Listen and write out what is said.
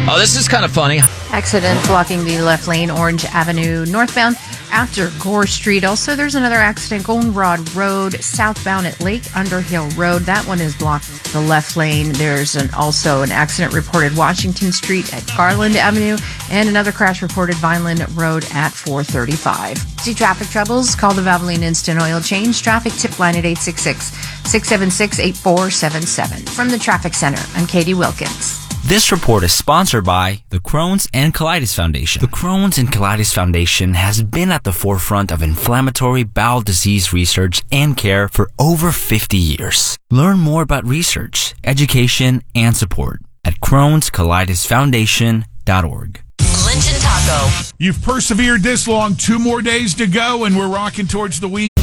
Oh, this is kind of funny. Accident blocking the left lane, Orange Avenue northbound after Gore Street. Also, there's another accident, Goldenrod Road southbound at Lake Underhill Road. That one is blocked the left lane. There's also an accident reported Washington Street at Garland Avenue, and another crash reported Vineland Road at 435. See traffic troubles? Call the Valvoline Instant Oil Change traffic tip line at 866-676-8477. From the Traffic Center, I'm Katie Wilkins. This report is sponsored by the Crohn's and Colitis Foundation. The Crohn's and Colitis Foundation has been at the forefront of inflammatory bowel disease research and care for over 50 years. Learn more about research, education, and support at Crohn'sColitisFoundation.org. Lynch and Taco. You've persevered this long, 2 more days to go, and we're rocking towards the week.